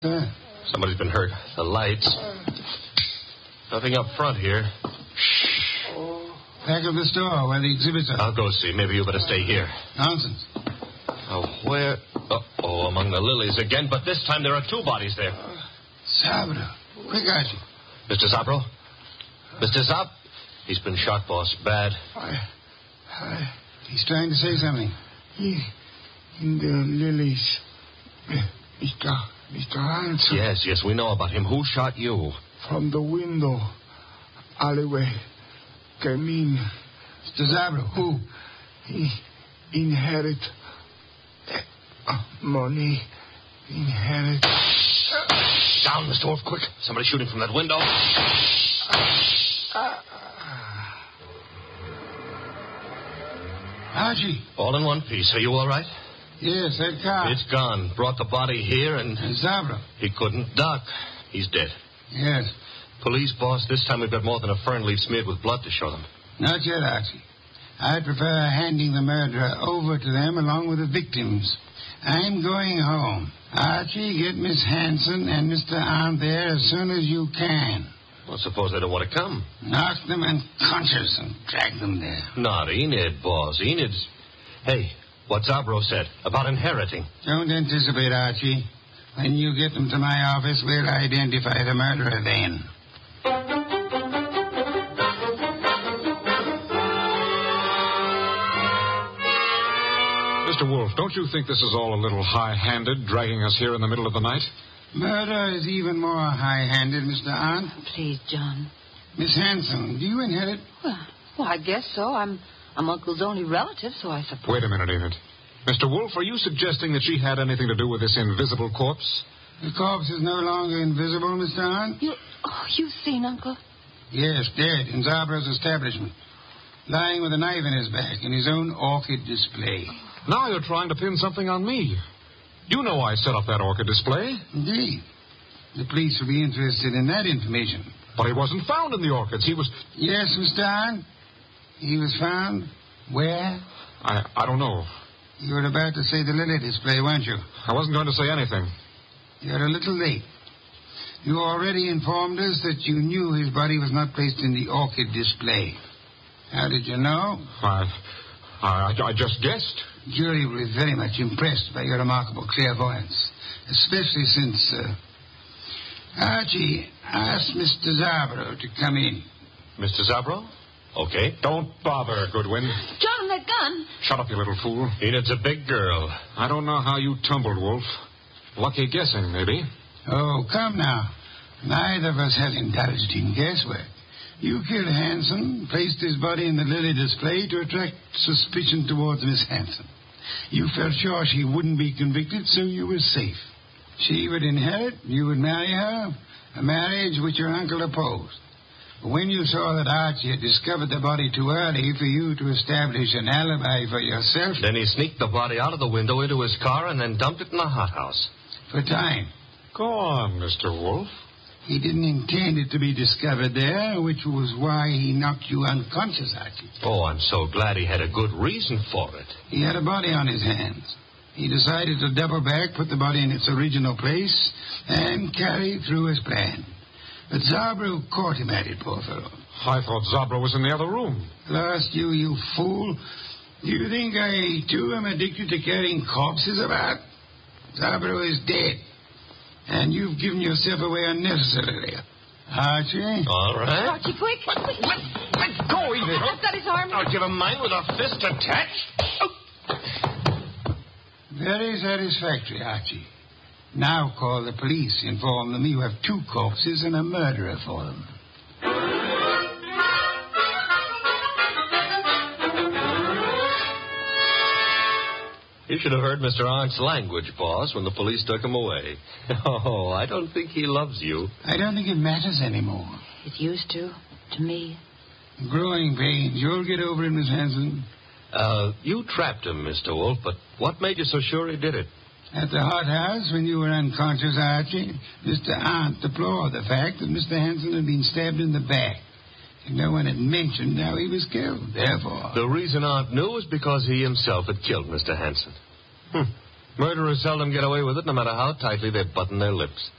Somebody's been hurt. The lights. Nothing up front here. Back of the store where the exhibits are. I'll go see. Maybe you better stay here. Nonsense. Oh, where? Oh, among the lilies again, but this time there are two bodies there. Sabro. Quick, Archie. Mr. Zabro? Mr. Zab? He's been shot, boss. Bad. He's trying to say something. In the lilies. Mr. Hanson. Yes, we know about him. Who shot you? From the window. Alleyway. Came in. Mr. Zabro, who? He inherit money. Inherit. Down, Mr. Wolf, quick. Somebody shooting from that window. Archie. All in one piece. Are you all right? Yes, that car. It's gone. Brought the body here and Zabro. He couldn't duck. He's dead. Yes. Police, boss, this time we've got more than a fern leaf smeared with blood to show them. Not yet, Archie. I'd prefer handing the murderer over to them along with the victims. I'm going home. Archie, get Miss Hanson and Mr. Arndt there as soon as you can. Well, suppose they don't want to come. Knock them unconscious and drag them there. Not Enid, boss. Enid's... Hey, what Zabro said about inheriting. Don't anticipate, Archie. When you get them to my office, we'll identify the murderer then. Mr. Wolf, don't you think this is all a little high-handed, dragging us here in the middle of the night? Murder is even more high-handed, Mr. Arndt. Please, John. Miss Hanson, do you inherit? Well, I guess so. I'm Uncle's only relative, so I suppose. Wait a minute, Enid. Mr. Wolf, are you suggesting that she had anything to do with this invisible corpse? The corpse is no longer invisible, Mr. Arndt. You've seen Uncle? Yes, dead in Zabro's establishment. Lying with a knife in his back in his own orchid display. Now you're trying to pin something on me. You know I set up that orchid display. Indeed. The police will be interested in that information. But he wasn't found in the orchids. He was... Yes, Mr. Arndt. He was found where? I don't know. You were about to say the lily display, weren't you? I wasn't going to say anything. You're a little late. You already informed us that you knew his body was not placed in the orchid display. How did you know? I just guessed. The jury will be very much impressed by your remarkable clairvoyance, especially since... Archie asked Mr. Zabro to come in. Mr. Zabro? Okay. Don't bother, Goodwin. John, that gun. Shut up, you little fool. Enid's a big girl. I don't know how you tumbled, Wolf. Lucky guessing, maybe. Oh, come now. Neither of us had indulged in guesswork. You killed Hanson, placed his body in the lily display to attract suspicion towards Miss Hanson. You felt sure she wouldn't be convicted, so you were safe. She would inherit, you would marry her, a marriage which your uncle opposed. But when you saw that Archie had discovered the body too early for you to establish an alibi for yourself... Then he sneaked the body out of the window into his car and then dumped it in the hothouse. For time. Go on, Mr. Wolf. He didn't intend it to be discovered there, which was why he knocked you unconscious, Archie. Oh, I'm so glad he had a good reason for it. He had a body on his hands. He decided to double back, put the body in its original place, and carry through his plan. But Zabro caught him at it, poor fellow. I thought Zabro was in the other room. Lost you fool. Do you think I, too, am addicted to carrying corpses about? Zabro is dead. And you've given yourself away unnecessarily. Archie? All right. Archie, quick. Let go, Enid. I've got his arm. I'll give him mine with a fist attached. Oh. Very satisfactory, Archie. Now call the police. Inform them you have two corpses and a murderer for them. You should have heard Mr. Arndt's language, boss, when the police took him away. Oh, I don't think he loves you. I don't think it matters anymore. It used to me. Growing pains. You'll get over it, Miss Hanson. You trapped him, Mr. Wolf, but what made you so sure he did it? At the hothouse, when you were unconscious, Archie, Mr. Arndt deplored the fact that Mr. Hanson had been stabbed in the back. And no one had mentioned how he was killed, therefore... The reason Arndt knew was because he himself had killed Mr. Hanson. Murderers seldom get away with it, no matter how tightly they button their lips.